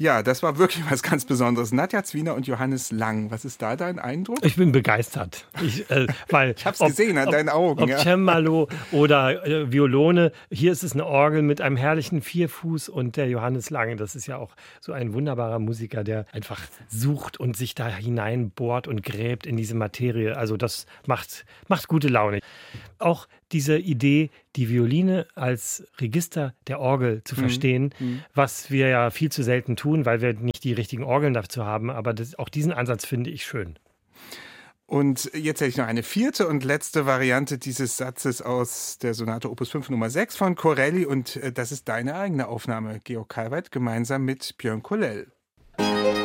Ja, das war wirklich was ganz Besonderes. Nadja Zwiener und Johannes Lang. Was ist da dein Eindruck? Ich bin begeistert. Ich habe es gesehen an deinen Augen. Ob Cembalo oder Violone. Hier ist es eine Orgel mit einem herrlichen Vierfuß und der Johannes Lang. Das ist ja auch so ein wunderbarer Musiker, der einfach sucht und sich da hineinbohrt und gräbt in diese Materie. Also das macht gute Laune. Auch diese Idee, die Violine als Register der Orgel zu verstehen, was wir ja viel zu selten tun, weil wir nicht die richtigen Orgeln dazu haben. Aber auch diesen Ansatz finde ich schön. Und jetzt hätte ich noch eine vierte und letzte Variante dieses Satzes aus der Sonate Opus 5 Nummer 6 von Corelli. Und das ist deine eigene Aufnahme, Georg Calvert, gemeinsam mit Björn Kollel.